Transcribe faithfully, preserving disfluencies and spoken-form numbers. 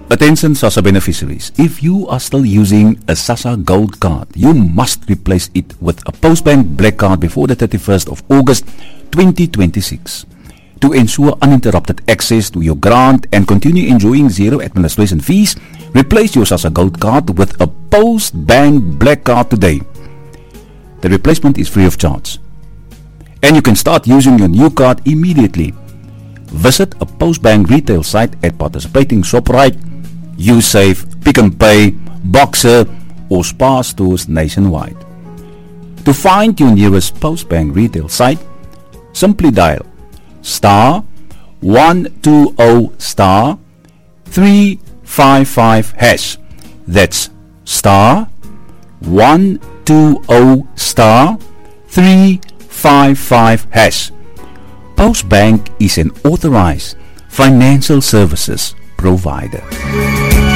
Attention SASSA beneficiaries. If you are still using a SASSA Gold card, you must replace it with a Postbank Black card before the thirty-first of August twenty twenty-six. To ensure uninterrupted access to your grant and continue enjoying zero administration fees, replace your SASSA Gold card with a Postbank Black card today. The replacement is free of charge, and you can start using your new card immediately. Visit a Postbank retail site at participating Shoprite, Usafe, Pick n Pay, Boxer or Spar stores nationwide. To find your nearest Postbank retail site, simply dial star one two zero star three five five hash. That's star one two zero star three five five hash. Postbank is an authorized financial services provider.